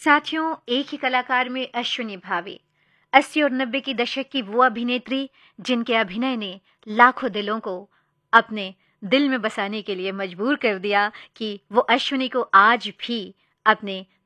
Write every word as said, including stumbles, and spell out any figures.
साथियों, एक ही कलाकार में अश्विनी भावे, अस्सी और नब्बे की दशक की वो अभिनेत्री जिनके अभिनय ने लाखों दिलों को अपने दिल में बसाने के लिए मजबूर कर दिया कि वो अश्विनी को आज भी अपने